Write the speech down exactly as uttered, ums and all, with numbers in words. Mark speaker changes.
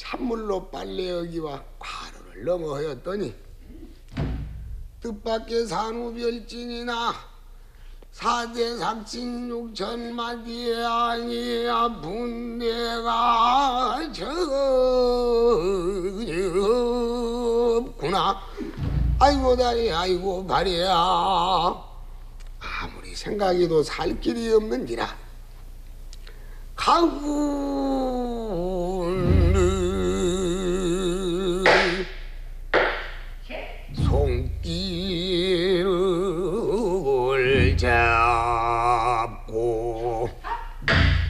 Speaker 1: 찬물로 빨래여기와 과로를 넘어허였더니 뜻밖의 산후별진이나 사대 삼신 육천 마디에 아니 아픈 내가 저없구나. 아이고 다리 아이고 발이야. 아무리 생각해도 살 길이 없는지라 가구